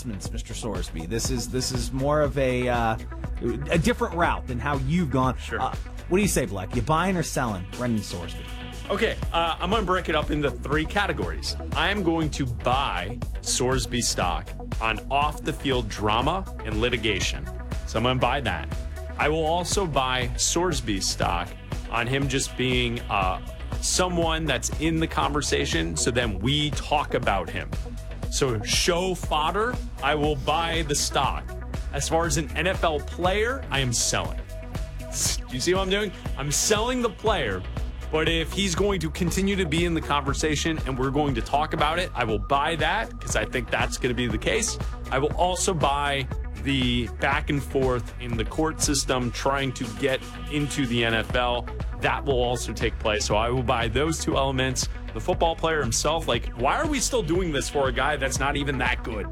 investments, Mr. Sorsby. This is more of a different route than how you've gone. Sure. What do you say, Black? You buying or selling Brendan Sorsby? Okay, I'm going to break it up into 3 categories. I am going to buy Sorsby stock on off-the-field drama and litigation. So I'm going to buy that. I will also buy Sorsby stock on him just being someone that's in the conversation, so then we talk about him. So show fodder, I will buy the stock. As far as an NFL player, I am selling. Do you see what I'm doing? I'm selling the player. But if he's going to continue to be in the conversation and we're going to talk about it, I will buy that because I think that's going to be the case. I will also buy the back and forth in the court system trying to get into the NFL. That will also take place. So I will buy those 2 elements. The football player himself, like, why are we still doing this for a guy that's not even that good?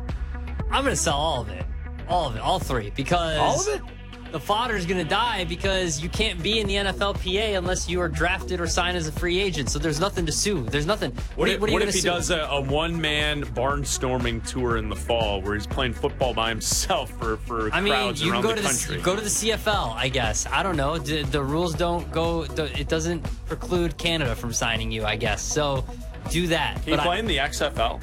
I'm going to sell all of it. All 3. Because all of it? The fodder is going to die because you can't be in the NFLPA unless you are drafted or signed as a free agent. So there's nothing to sue. There's nothing. What if he does a one-man barnstorming tour in the fall where he's playing football by himself for crowds around the country? Go to the CFL, I guess. I don't know. The rules don't go. It doesn't preclude Canada from signing you, I guess. So do that. Can you play in the XFL?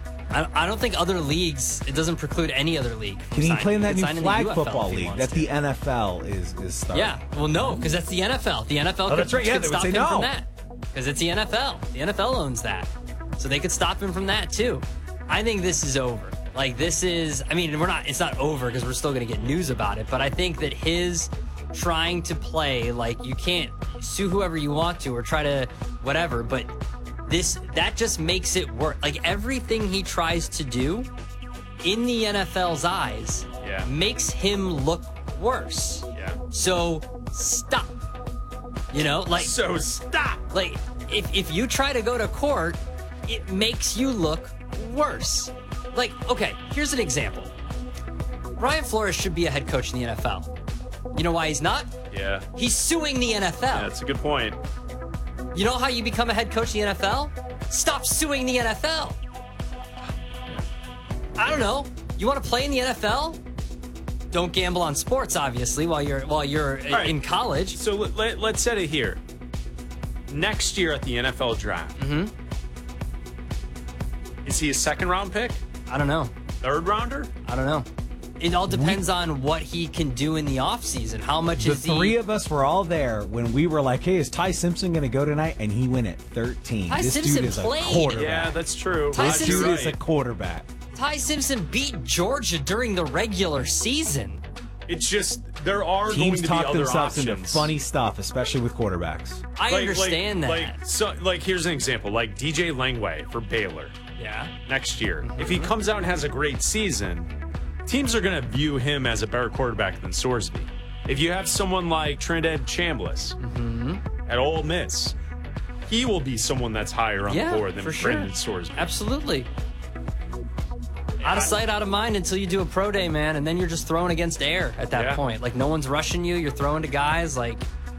I don't think other leagues, it doesn't preclude any other league. Can he play in that new flag football league that the NFL is starting? Yeah, well, no, because that's the NFL. The NFL could stop him from that because it's the NFL. The NFL owns that. So they could stop him from that, too. I think this is over. Like, this is, I mean, it's not over because we're still going to get news about it, but I think that his trying to play, like, you can't sue whoever you want to or try to whatever, but that just makes it work. Like, everything he tries to do in the NFL's eyes makes him look worse. Yeah. So stop. So stop. Like, if you try to go to court, it makes you look worse. Like, okay, here's an example. Brian Flores should be a head coach in the NFL. You know why he's not? Yeah. He's suing the NFL. Yeah, that's a good point. You know how you become a head coach in the NFL? Stop suing the NFL. I don't know. You want to play in the NFL? Don't gamble on sports, obviously, while you're in college. So let's set it here. Next year at the NFL draft, is he a 2nd-round pick? I don't know. 3rd rounder? I don't know. It all depends on what he can do in the offseason. How much is he... The 3 of us were all there when we were like, hey, is Ty Simpson going to go tonight? And he went at 13. This dude is a quarterback. Yeah, that's true. This dude is a quarterback. Ty Simpson beat Georgia during the regular season. It's just, there are Teams going to be talk other themselves options. into funny stuff, especially with quarterbacks. I understand that. Like, here's an example. Like DJ Langway for Baylor. Yeah. Next year. If he comes out and has a great season, teams are going to view him as a better quarterback than Sorsby. If you have someone like Trinidad Chambliss at Ole Miss, he will be someone that's higher on the board than Brendan Sorsby. Absolutely. Out of sight, out of mind until you do a pro day, man, and then you're just throwing against air at that point. Like, no one's rushing you. You're throwing to guys. Like,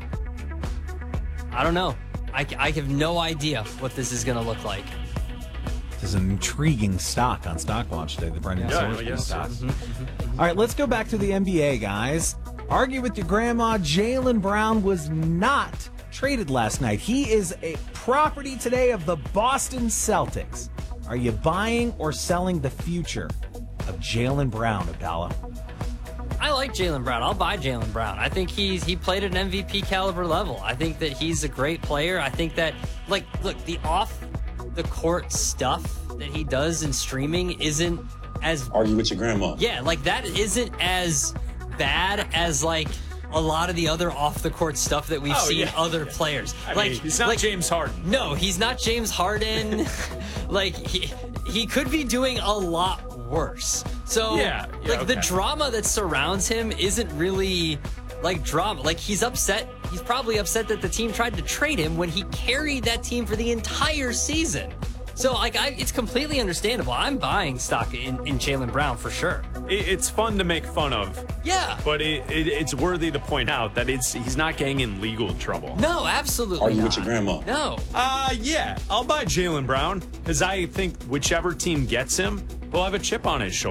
I don't know. I have no idea what this is going to look like. This is an intriguing stock on Stockwatch today, the Brendan Sorsby stock. All right, let's go back to the NBA, guys. Argue with your grandma. Jaylen Brown was not traded last night. He is a property today of the Boston Celtics. Are you buying or selling the future of Jaylen Brown, Abdallah? I like Jaylen Brown. I'll buy Jaylen Brown. I think he played at an MVP caliber level. I think that he's a great player. I think that, like, look, the off-the-court stuff that he does in streaming isn't as... Argue with your grandma. Yeah, like, that isn't as bad as, like, a lot of the other off-the-court stuff that we've seen other players. I mean, he's not James Harden. No, he's not James Harden. Like, he could be doing a lot worse. So, the drama that surrounds him isn't really, like, drama. Like, he's upset. He's probably upset that the team tried to trade him when he carried that team for the entire season. So, like, it's completely understandable. I'm buying stock in Jaylen Brown for sure. It's fun to make fun of. Yeah. But it's worthy to point out that he's not getting in legal trouble. No, absolutely not. Argue with your grandma. No. Yeah, I'll buy Jaylen Brown because I think whichever team gets him will have a chip on his shoulder.